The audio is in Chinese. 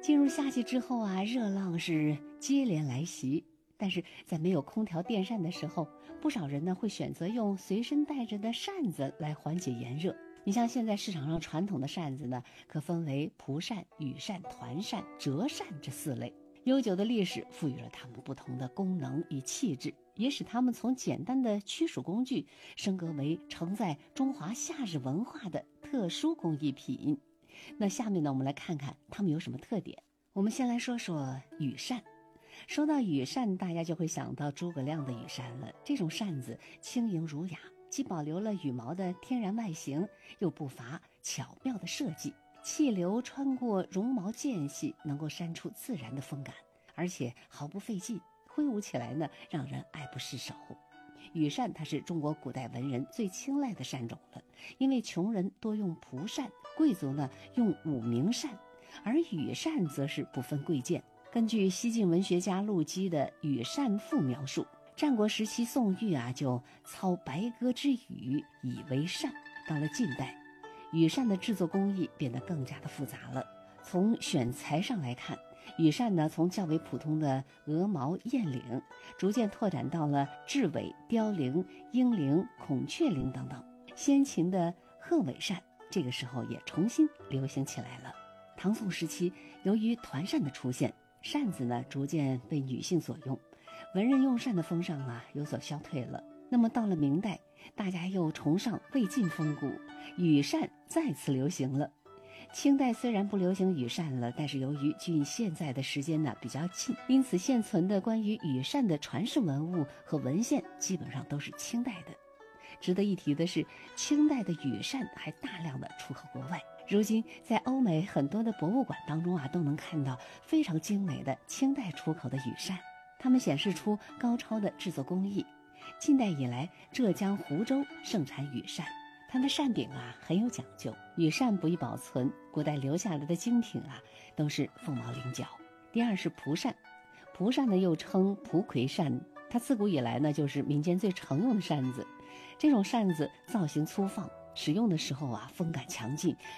进入夏季之后啊，热浪是接连来袭。但是在没有空调电扇的时候，不少人呢会选择用随身带着的扇子来缓解炎热。你像现在市场上传统的扇子呢，可分为蒲扇、羽扇、团扇、折扇这4类。悠久的历史赋予了它们不同的功能与气质，也使它们从简单的驱暑工具升格为承载中华夏日文化的特殊工艺品。那下面呢，我们来看看它们有什么特点。我们先来说说羽扇。说到羽扇，大家就会想到诸葛亮的羽扇了。这种扇子轻盈儒雅，既保留了羽毛的天然外形，又不乏巧妙的设计，气流穿过绒毛间隙，能够扇出自然的风感，而且毫不费劲，挥舞起来呢，让人爱不释手。羽扇它是中国古代文人最青睐的扇种了，因为穷人多用蒲扇，贵族呢用五明扇，而羽扇则是不分贵贱。根据西晋文学家陆机的《羽扇赋》描述，战国时期宋玉啊就操白鸽之羽以为扇。到了近代，羽扇的制作工艺变得更加的复杂了。从选材上来看，羽扇呢从较为普通的鹅毛、雁翎，逐渐拓展到了雉尾、雕翎、鹰翎、孔雀翎等等。先秦的鹤尾扇这个时候也重新流行起来了。唐宋时期，由于团扇的出现，扇子呢逐渐被女性所用，文人用扇的风尚啊有所消退了。那么到了明代，大家又崇尚魏晋风骨，羽扇再次流行了。清代虽然不流行羽扇了，但是由于距现在的时间呢比较近，因此现存的关于羽扇的传世文物和文献基本上都是清代的。值得一提的是，清代的羽扇还大量的出口国外。如今在欧美很多的博物馆当中啊，都能看到非常精美的清代出口的羽扇，它们显示出高超的制作工艺。近代以来，浙江湖州盛产羽扇，它的扇柄啊很有讲究，羽扇不易保存，古代留下来的精品啊都是凤毛麟角。第二是蒲扇，蒲扇呢又称蒲葵扇，它自古以来呢就是民间最常用的扇子。这种扇子造型粗放，使用的时候啊风感强劲，